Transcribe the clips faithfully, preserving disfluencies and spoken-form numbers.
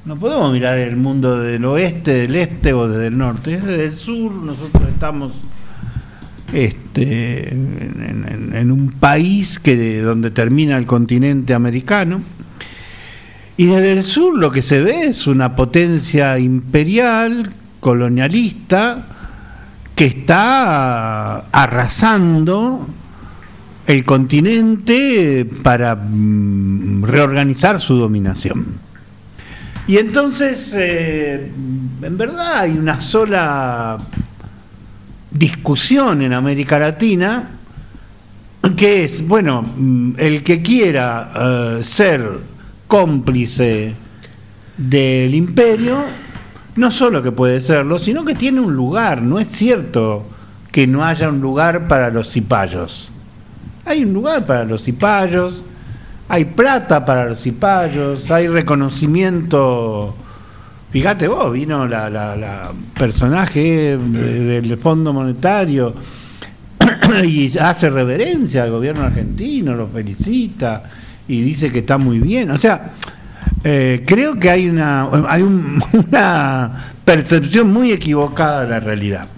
No podemos mirar el mundo del oeste, del este o desde el norte, es desde el sur. Nosotros estamos este, en, en, en un país que de donde termina el continente americano, y desde el sur lo que se ve es una potencia imperial, colonialista, que está arrasando el continente para mm, reorganizar su dominación. Y entonces, eh, en verdad hay una sola discusión en América Latina, que es, bueno, el que quiera uh, ser cómplice del imperio, no solo que puede serlo, sino que tiene un lugar. No es cierto que no haya un lugar para los cipayos. Hay un lugar para los cipayos. Hay plata para los cipayos, hay reconocimiento. Fíjate vos, vino la, la, la personaje del Fondo Monetario y hace reverencia al gobierno argentino, lo felicita y dice que está muy bien. O sea, eh, creo que hay una hay un, una percepción muy equivocada de la realidad.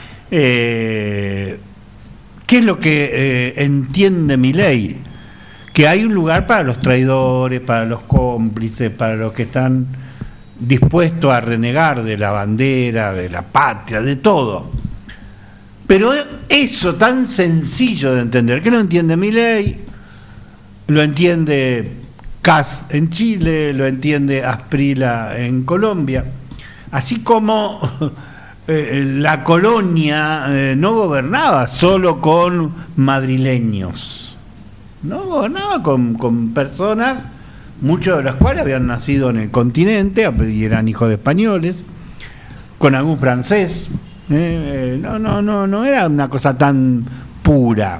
Eh, ¿Qué es lo que eh, entiende Milei? Que hay un lugar para los traidores, para los cómplices, para los que están dispuestos a renegar de la bandera, de la patria, de todo. Pero eso tan sencillo de entender, que lo entiende Milei, lo entiende Kast en Chile, lo entiende Asprila en Colombia, así como eh, la colonia eh, no gobernaba solo con madrileños. No gobernaba con, con personas, muchos de las cuales habían nacido en el continente y eran hijos de españoles, con algún francés. Eh, no, no, no, no era una cosa tan pura.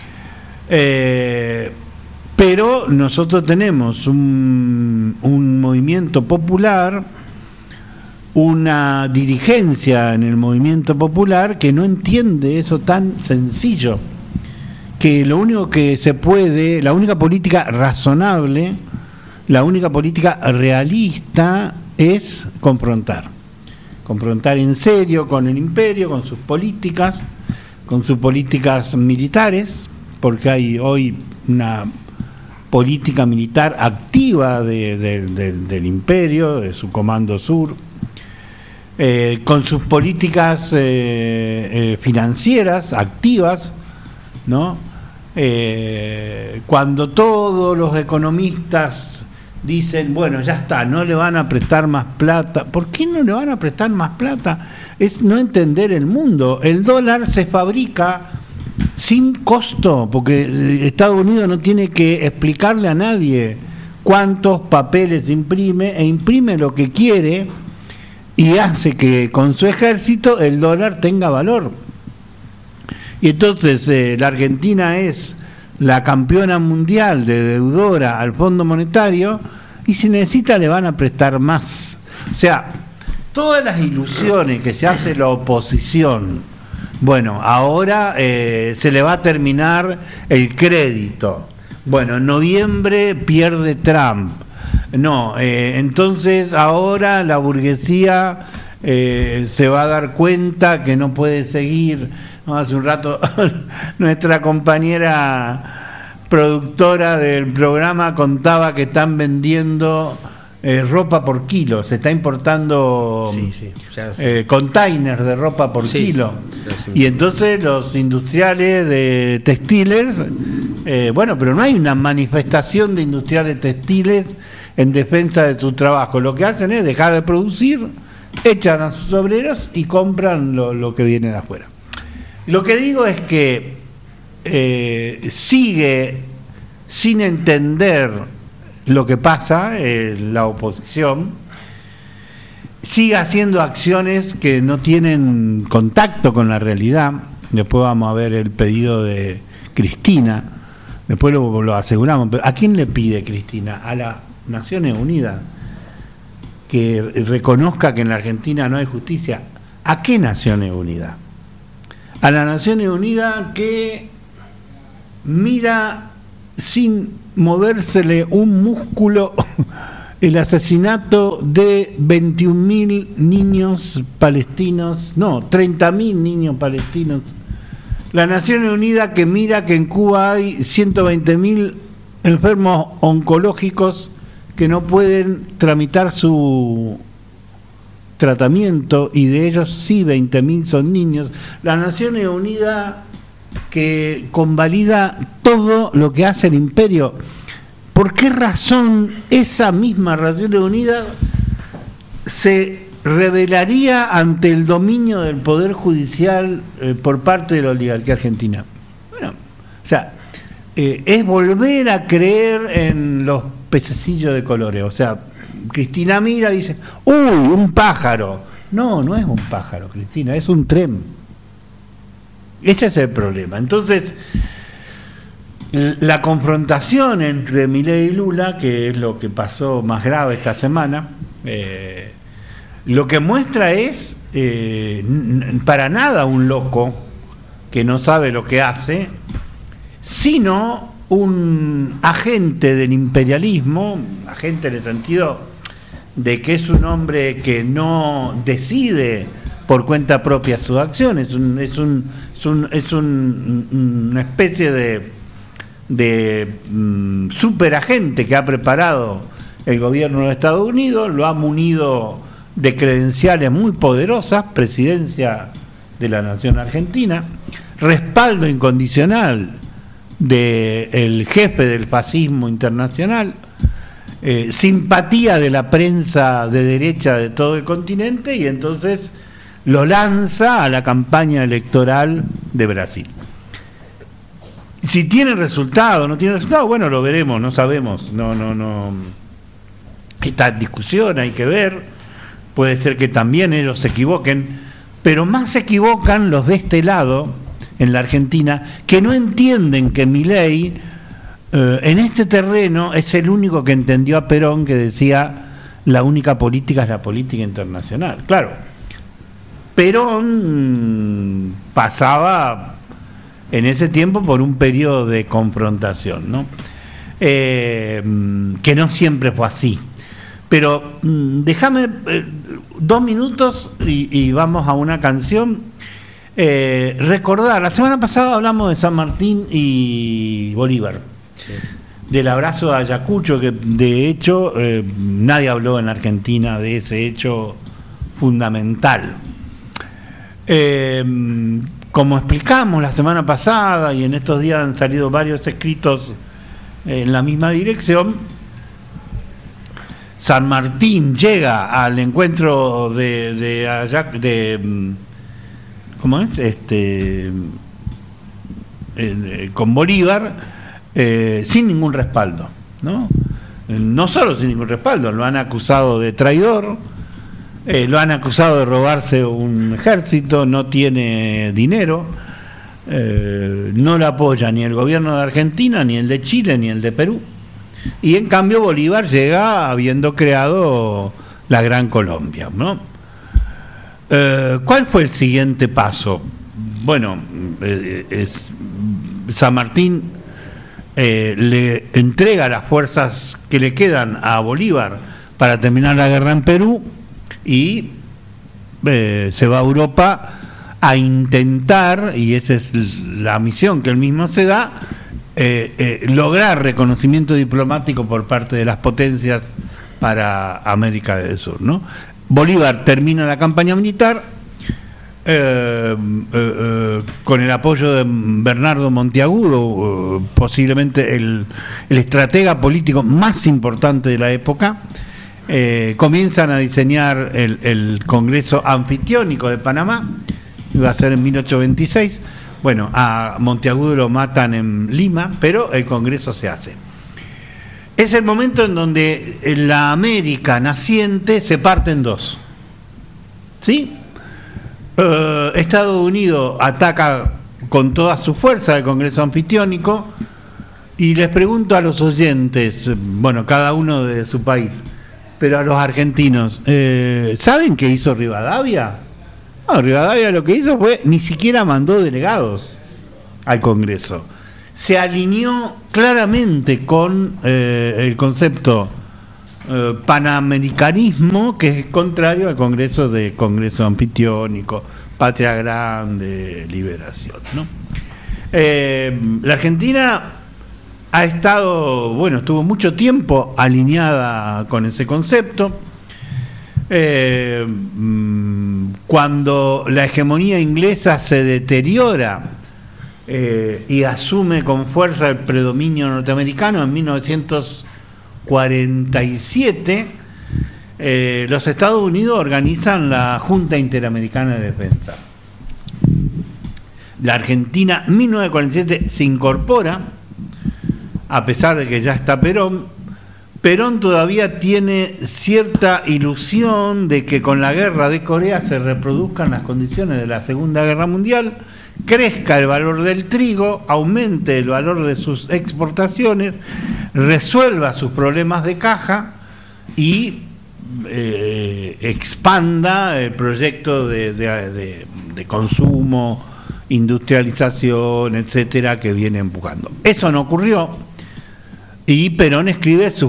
Eh, pero nosotros tenemos un, un movimiento popular, una dirigencia en el movimiento popular que no entiende eso tan sencillo. Que lo único que se puede, la única política razonable, la única política realista es confrontar. Confrontar en serio con el imperio, con sus políticas, con sus políticas militares, porque hay hoy una política militar activa de, de, de, del imperio, de su comando sur, eh, con sus políticas eh, eh, financieras activas, ¿no? Eh, cuando todos los economistas dicen, bueno, ya está, no le van a prestar más plata. ¿Por qué no le van a prestar más plata? Es no entender el mundo. El dólar se fabrica sin costo, porque Estados Unidos no tiene que explicarle a nadie cuántos papeles imprime, e imprime lo que quiere y hace que con su ejército el dólar tenga valor. Y entonces eh, la Argentina es la campeona mundial de deudora al Fondo Monetario, y si necesita le van a prestar más. O sea, todas las ilusiones que se hace la oposición, bueno, ahora eh, se le va a terminar el crédito. Bueno, en noviembre pierde Trump. No, eh, entonces ahora la burguesía eh, se va a dar cuenta que no puede seguir. No, hace un rato nuestra compañera productora del programa contaba que están vendiendo eh, ropa por kilo, se está importando sí, sí, ya, sí. Eh, containers de ropa por sí, kilo, sí, sí. Y entonces los industriales de textiles, eh, bueno, pero no hay una manifestación de industriales textiles en defensa de su trabajo. Lo que hacen es dejar de producir, echan a sus obreros y compran lo, lo que viene de afuera. Lo que digo es que eh, sigue sin entender lo que pasa eh, la oposición, sigue haciendo acciones que no tienen contacto con la realidad. Después vamos a ver el pedido de Cristina, después lo, lo aseguramos. Pero ¿a quién le pide Cristina? A las Naciones Unidas, que reconozca que en la Argentina no hay justicia. ¿A qué Naciones Unidas? A las Naciones Unidas que mira sin movérsele un músculo el asesinato de veintiún mil niños palestinos, no, treinta mil niños palestinos. La Naciones Unidas que mira que en Cuba hay ciento veinte mil enfermos oncológicos que no pueden tramitar su tratamiento, y de ellos sí veinte mil son niños. La Naciones Unidas que convalida todo lo que hace el imperio. ¿Por qué razón esa misma Naciones Unidas se rebelaría ante el dominio del Poder Judicial eh, por parte de la oligarquía argentina? Bueno, o sea, eh, es volver a creer en los pececillos de colores. O sea, Cristina mira y dice, ¡uy, un pájaro! No, no es un pájaro, Cristina, es un tren. Ese es el problema. Entonces, la confrontación entre Milei y Lula, que es lo que pasó más grave esta semana, eh, lo que muestra es eh, para nada un loco que no sabe lo que hace, sino un agente del imperialismo, agente en el sentido de que es un hombre que no decide por cuenta propia sus acciones, es un, es un, es un, es un, una especie de de um, superagente que ha preparado el gobierno de Estados Unidos, lo ha munido de credenciales muy poderosas, presidencia de la nación argentina, respaldo incondicional del jefe del fascismo internacional, eh, simpatía de la prensa de derecha de todo el continente, y entonces lo lanza a la campaña electoral de Brasil. Si tiene resultado, no tiene resultado, bueno, lo veremos, no sabemos, no, no, no. Esta discusión hay que ver, puede ser que también ellos se equivoquen, pero más se equivocan los de este lado, en la Argentina, que no entienden que Milei, eh, en este terreno, es el único que entendió a Perón, que decía, la única política es la política internacional. Claro, Perón pasaba en ese tiempo por un periodo de confrontación, ¿no? Eh, que no siempre fue así. Pero mmm, déjame eh, dos minutos y, y vamos a una canción. Eh, recordar, la semana pasada hablamos de San Martín y Bolívar, sí, del abrazo de Ayacucho, que de hecho eh, nadie habló en Argentina de ese hecho fundamental. Eh, Como explicamos la semana pasada, y en estos días han salido varios escritos en la misma dirección, San Martín llega al encuentro de, de, Ayac, de ¿cómo es? Este, eh, con Bolívar, eh, sin ningún respaldo, ¿no? No solo sin ningún respaldo, lo han acusado de traidor. Eh, lo han acusado de robarse un ejército, no tiene dinero, eh, no lo apoya ni el gobierno de Argentina, ni el de Chile, ni el de Perú. Y en cambio Bolívar llega habiendo creado la Gran Colombia, ¿no? Eh, ¿Cuál fue el siguiente paso? Bueno, eh, es, San Martín eh, le entrega las fuerzas que le quedan a Bolívar para terminar la guerra en Perú, y eh, se va a Europa a intentar, y esa es la misión que él mismo se da, eh, eh, lograr reconocimiento diplomático por parte de las potencias para América del Sur, ¿no? Bolívar termina la campaña militar eh, eh, eh, con el apoyo de Bernardo Monteagudo, eh, posiblemente el, el estratega político más importante de la época. Eh, comienzan a diseñar el, el Congreso Anfitriónico de Panamá, iba a ser en mil ochocientos veintiséis. Bueno, a Monteagudo lo matan en Lima, pero el Congreso se hace. Es el momento en donde la América naciente se parte en dos, ¿sí? Eh, Estados Unidos ataca con toda su fuerza el Congreso Anfitriónico, y les pregunto a los oyentes, bueno, cada uno de su país, pero a los argentinos, eh, ¿saben qué hizo Rivadavia? No, Rivadavia lo que hizo fue, ni siquiera mandó delegados al Congreso. Se alineó claramente con eh, el concepto eh, panamericanismo que es contrario al Congreso de Congreso Anfitriónico, Patria Grande, Liberación, ¿no? Eh, la Argentina ha estado, bueno, estuvo mucho tiempo alineada con ese concepto. Eh, cuando la hegemonía inglesa se deteriora eh, y asume con fuerza el predominio norteamericano en mil novecientos cuarenta y siete, eh, los Estados Unidos organizan la Junta Interamericana de Defensa. La Argentina en mil novecientos cuarenta y siete se incorpora, a pesar de que ya está Perón. Perón todavía tiene cierta ilusión de que con la guerra de Corea se reproduzcan las condiciones de la Segunda Guerra Mundial, crezca el valor del trigo, aumente el valor de sus exportaciones, resuelva sus problemas de caja y eh, expanda el proyecto de, de, de, de consumo, industrialización, etcétera, que viene empujando. Eso no ocurrió. Y Perón escribe su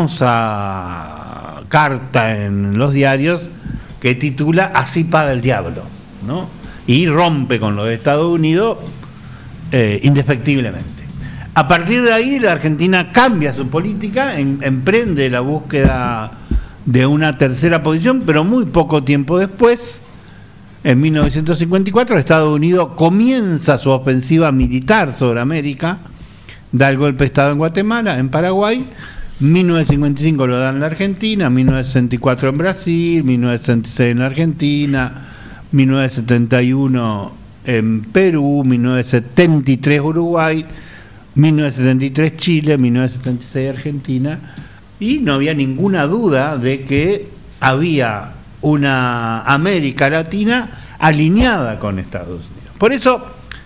famosa carta en los diarios que titula Así paga el diablo, ¿no? Y rompe con los Estados Unidos eh, indefectiblemente. A partir de ahí la Argentina cambia su política, en, emprende la búsqueda de una tercera posición, pero muy poco tiempo después, en mil novecientos cincuenta y cuatro, Estados Unidos comienza su ofensiva militar sobre América, da el golpe de Estado en Guatemala, en Paraguay, mil novecientos cincuenta y cinco lo da en la Argentina, mil novecientos sesenta y cuatro en Brasil, mil novecientos sesenta y seis en la Argentina, mil novecientos setenta y uno en Perú, mil novecientos setenta y tres Uruguay, mil novecientos setenta y tres Chile, mil novecientos setenta y seis Argentina, y no había ninguna duda de que había una América Latina alineada con Estados Unidos. Por eso,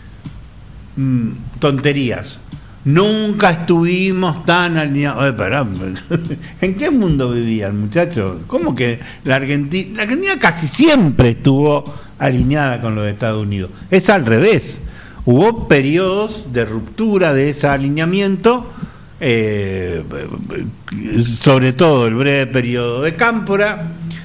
mmm, tonterías. Nunca estuvimos tan alineados. Oye, pará, ¿en qué mundo vivían, muchachos? ¿Cómo que la Argentina, la Argentina casi siempre estuvo alineada con los Estados Unidos? Es al revés. Hubo periodos de ruptura de ese alineamiento, eh, sobre todo el breve periodo de Cámpora,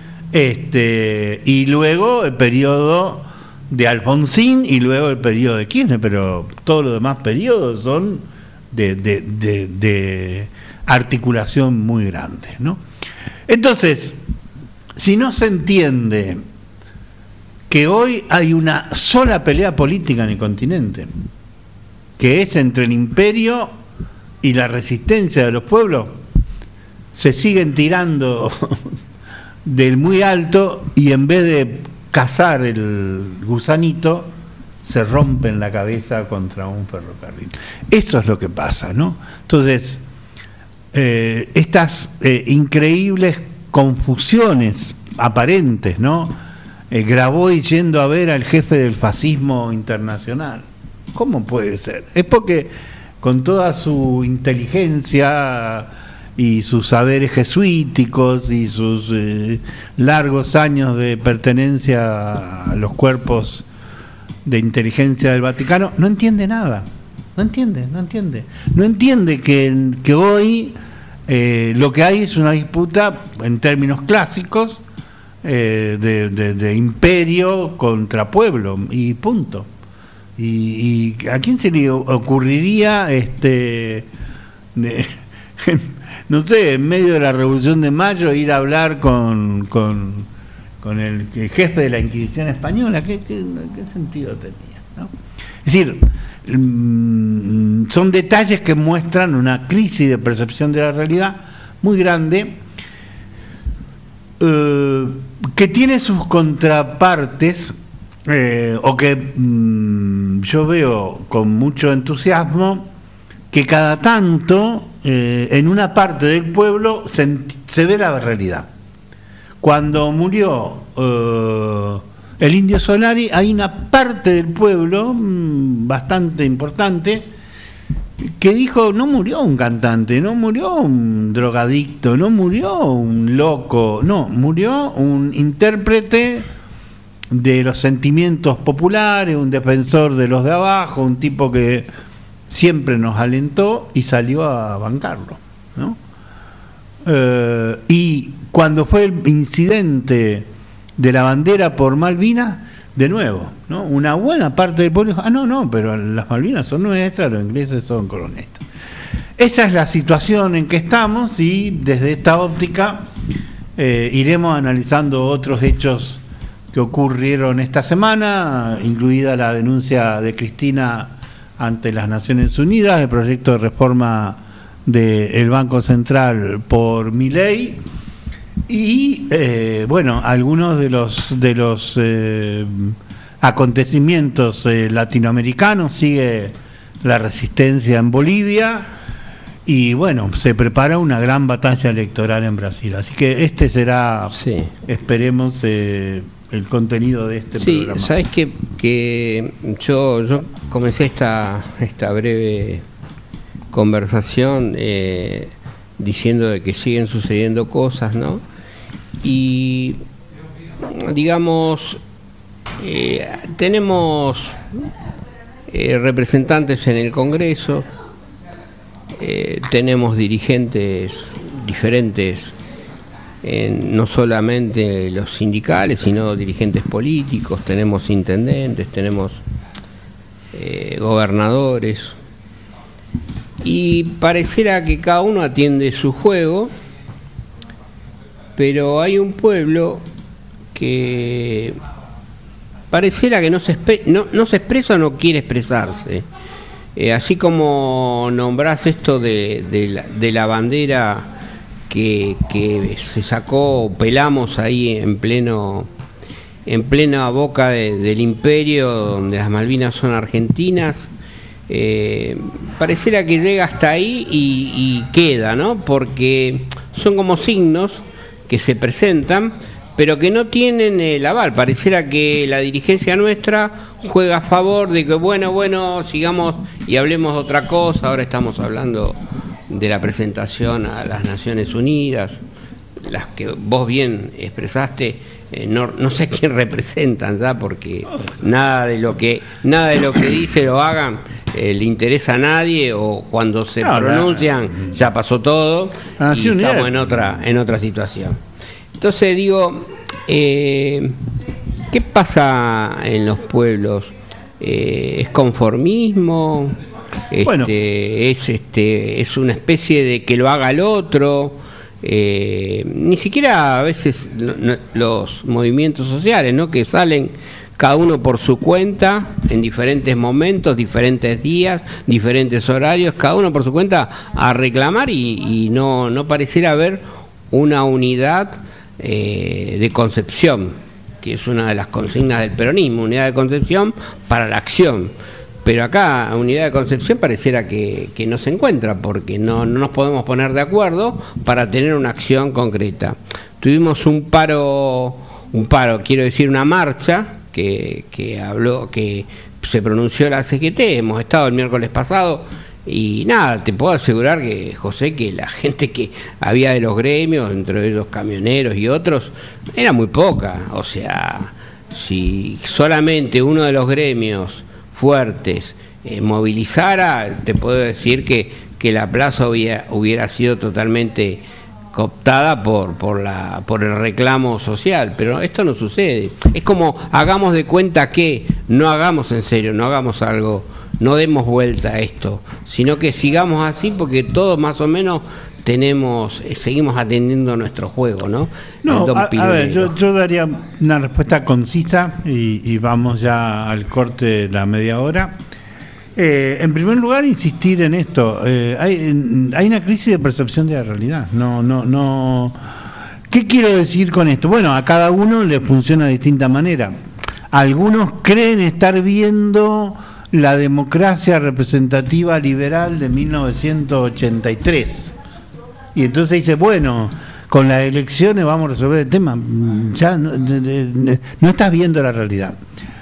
este, y luego el periodo de Alfonsín y luego el periodo de Kirchner, pero todos los demás periodos son De, de, de, de articulación muy grande, ¿no? Entonces, si no se entiende que hoy hay una sola pelea política en el continente, que es entre el imperio y la resistencia de los pueblos, se siguen tirando del muy alto y en vez de cazar el gusanito, se rompen la cabeza contra un ferrocarril. Eso es lo que pasa, ¿no? Entonces, eh, estas eh, increíbles confusiones aparentes, ¿no? Eh, Grabois yendo a ver al jefe del fascismo internacional. ¿Cómo puede ser? Es porque con toda su inteligencia y sus saberes jesuíticos y sus eh, largos años de pertenencia a los cuerpos de inteligencia del Vaticano, no entiende nada, no entiende, no entiende, no entiende que, que hoy eh, lo que hay es una disputa en términos clásicos eh, de, de, de imperio contra pueblo y punto. Y, y a quién se le ocurriría este de, no sé, en medio de la Revolución de Mayo ir a hablar con con con el, el jefe de la Inquisición española? ¿Qué, qué, qué sentido tenía, ¿no? Es decir, mmm, son detalles que muestran una crisis de percepción de la realidad muy grande, eh, que tiene sus contrapartes, eh, o que mmm, yo veo con mucho entusiasmo, que cada tanto eh, en una parte del pueblo se, se ve la realidad. Cuando murió uh, el Indio Solari, hay una parte del pueblo mmm, bastante importante que dijo: no murió un cantante, no murió un drogadicto, no murió un loco, no, murió un intérprete de los sentimientos populares, un defensor de los de abajo, un tipo que siempre nos alentó y salió a bancarlo, ¿no? eh, y cuando fue el incidente de la bandera por Malvinas, de nuevo, ¿no? Una buena parte del pueblo dijo, ah, no, no, pero las Malvinas son nuestras, los ingleses son colonistas. Esa es la situación en que estamos y desde esta óptica eh, iremos analizando otros hechos que ocurrieron esta semana, incluida la denuncia de Cristina ante las Naciones Unidas, el proyecto de reforma del Banco Central por Milei y eh, bueno, algunos de los de los eh, acontecimientos eh, latinoamericanos. Sigue la resistencia en Bolivia y bueno, se prepara una gran batalla electoral en Brasil, así que este será, sí, esperemos, eh, el contenido de este sí, programa. Sabes que, que yo, yo comencé esta, esta breve conversación eh, diciendo de que siguen sucediendo cosas, ¿no? Y digamos, eh, tenemos eh, representantes en el Congreso, eh, tenemos dirigentes diferentes, en, no solamente los sindicales, sino dirigentes políticos, tenemos intendentes, tenemos eh, gobernadores, y pareciera que cada uno atiende su juego, pero hay un pueblo que pareciera que no se, expre- no, no se expresa o no quiere expresarse. Eh, así como nombrás esto de, de, la, de la bandera que, que se sacó, pelamos ahí en pleno en plena boca de, del imperio, donde las Malvinas son argentinas, eh, pareciera que llega hasta ahí y, y queda, ¿no? Porque son como signos que se presentan, pero que no tienen el aval. Pareciera que la dirigencia nuestra juega a favor de que, bueno, bueno, sigamos y hablemos de otra cosa. Ahora estamos hablando de la presentación a las Naciones Unidas, las que vos bien expresaste, eh, no, no sé quién representan ya, porque nada de lo que nada de lo que dice o hagan eh, le interesa a nadie, o cuando se no, pronuncian la, ya pasó todo y estamos en otra en otra situación. Entonces digo, eh, ¿qué pasa en los pueblos? Eh, ¿Es conformismo? Este, bueno. es este es una especie de que lo haga el otro. Eh, ni siquiera a veces no, no, los movimientos sociales, ¿no? Que salen cada uno por su cuenta en diferentes momentos, diferentes días, diferentes horarios, cada uno por su cuenta a reclamar, y, y no no pareciera haber una unidad eh, de concepción, que es una de las consignas del peronismo, unidad de concepción para la acción. Pero acá, unidad de concepción pareciera que, que no se encuentra, porque no, no nos podemos poner de acuerdo para tener una acción concreta. Tuvimos un paro, un paro, quiero decir una marcha, que, que habló, que se pronunció la C G T, hemos estado el miércoles pasado, y nada, te puedo asegurar que, José, que la gente que había de los gremios, entre ellos camioneros y otros, era muy poca. O sea, si solamente uno de los gremios fuertes eh, movilizara, te puedo decir que, que la plaza hubiera, hubiera sido totalmente cooptada por, por, la, por el reclamo social, pero esto no sucede. Es como, hagamos de cuenta que, no hagamos en serio, no hagamos algo, no demos vuelta a esto, sino que sigamos así, porque todos más o menos tenemos, eh, seguimos atendiendo nuestro juego, ¿no? No, a, a ver, yo, yo daría una respuesta concisa y, y vamos ya al corte de la media hora. Eh, en primer lugar, insistir en esto. Eh, hay, hay una crisis de percepción de la realidad. No, no, no. ¿Qué quiero decir con esto? Bueno, a cada uno le funciona de distinta manera. Algunos creen estar viendo la democracia representativa liberal de mil novecientos ochenta y tres. Y entonces dice, bueno, con las elecciones vamos a resolver el tema. Ya no, no estás viendo la realidad.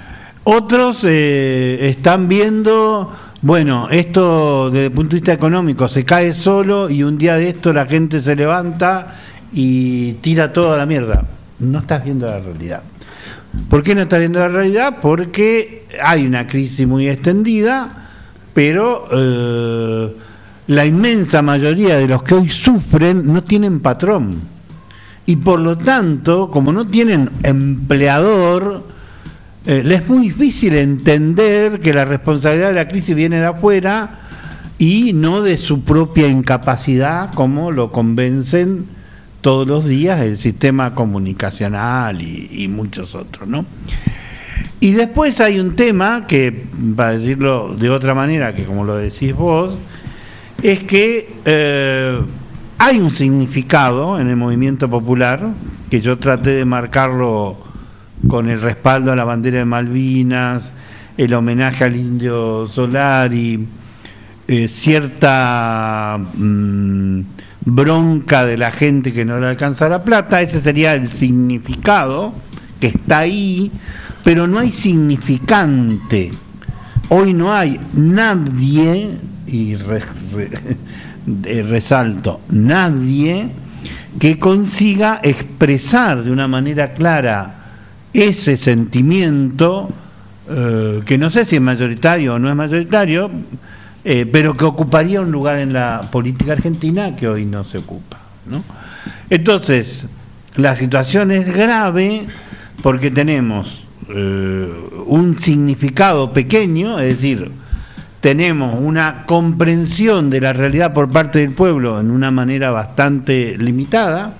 Otros eh, están viendo, bueno, esto desde el punto de vista económico se cae solo, y un día de esto la gente se levanta y tira toda la mierda. No estás viendo la realidad. ¿Por qué no estás viendo la realidad? Porque hay una crisis muy extendida, pero... Eh, la inmensa mayoría de los que hoy sufren no tienen patrón. Y por lo tanto, como no tienen empleador, eh, les es muy difícil entender que la responsabilidad de la crisis viene de afuera y no de su propia incapacidad, como lo convencen todos los días el sistema comunicacional y, y muchos otros, ¿no? Y después hay un tema que, para decirlo de otra manera, que como lo decís vos, es que eh, hay un significado en el movimiento popular, que yo traté de marcarlo con el respaldo a la bandera de Malvinas, el homenaje al Indio Solari, eh, cierta mmm, bronca de la gente que no le alcanza la plata. Ese sería el significado que está ahí, pero no hay significante. Hoy no hay nadie, y re, re, resalto, nadie que consiga expresar de una manera clara ese sentimiento, eh, que no sé si es mayoritario o no es mayoritario, eh, pero que ocuparía un lugar en la política argentina que hoy no se ocupa, ¿no? Entonces, la situación es grave porque tenemos eh, un significado pequeño, es decir, tenemos una comprensión de la realidad por parte del pueblo en una manera bastante limitada,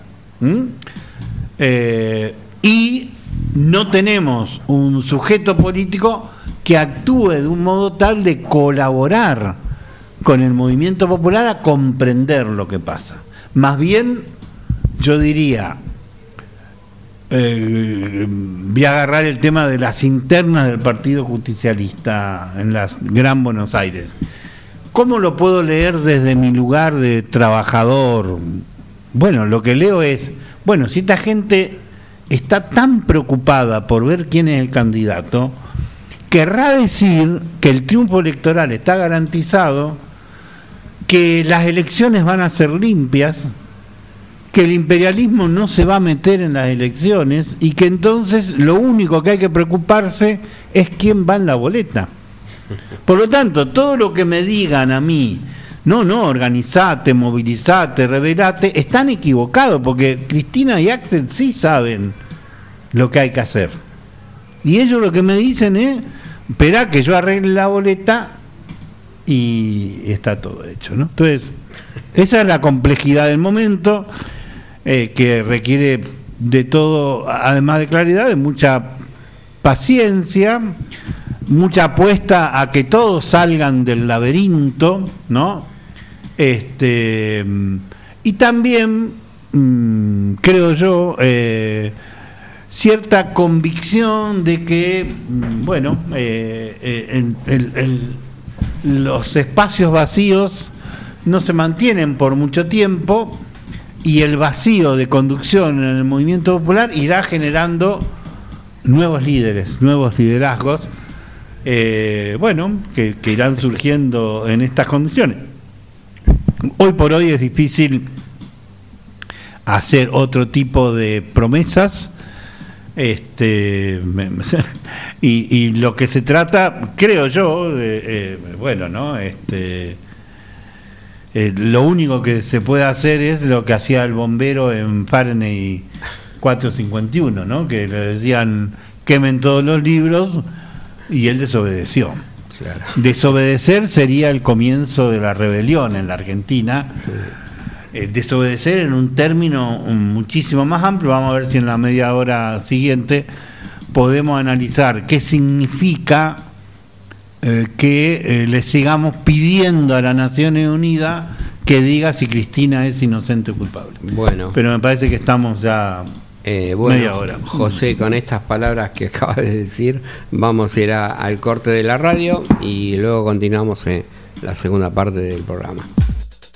eh, y no tenemos un sujeto político que actúe de un modo tal de colaborar con el movimiento popular a comprender lo que pasa. Más bien, yo diría, eh, voy a agarrar el tema de las internas del Partido Justicialista en la Gran Buenos Aires. ¿Cómo lo puedo leer desde mi lugar de trabajador? Bueno, lo que leo es, bueno, si esta gente está tan preocupada por ver quién es el candidato, querrá decir que el triunfo electoral está garantizado, que las elecciones van a ser limpias, que el imperialismo no se va a meter en las elecciones y que entonces lo único que hay que preocuparse es quién va en la boleta. Por lo tanto, todo lo que me digan a mí, no, no, organizate, movilizate, rebelate, están equivocados, porque Cristina y Axel sí saben lo que hay que hacer. Y ellos lo que me dicen es, esperá que yo arregle la boleta y está todo hecho, ¿no? Entonces, esa es la complejidad del momento, eh, que requiere de todo, además de claridad, de mucha paciencia, mucha apuesta a que todos salgan del laberinto, ¿no? Este, y también, mmm, creo yo, eh, cierta convicción de que, bueno, eh, eh, el, el, el, los espacios vacíos no se mantienen por mucho tiempo y el vacío de conducción en el movimiento popular irá generando nuevos líderes, nuevos liderazgos, eh, bueno, que, que irán surgiendo en estas condiciones. Hoy por hoy es difícil hacer otro tipo de promesas, este y, y lo que se trata, creo yo, de, eh, bueno, no, este eh, lo único que se puede hacer es lo que hacía el bombero en Fahrenheit cuatrocientos cincuenta y uno, ¿no? Que le decían quemen todos los libros y él desobedeció. Claro. Desobedecer sería el comienzo de la rebelión en la Argentina. Sí. Eh, desobedecer en un término muchísimo más amplio. Vamos a ver si en la media hora siguiente podemos analizar qué significa eh, que eh, le sigamos pidiendo a las Naciones Unidas que diga si Cristina es inocente o culpable. Bueno, pero me parece que estamos ya eh, bueno, media hora. José, con estas palabras que acabas de decir, vamos a ir a, al corte de la radio y luego continuamos en la segunda parte del programa.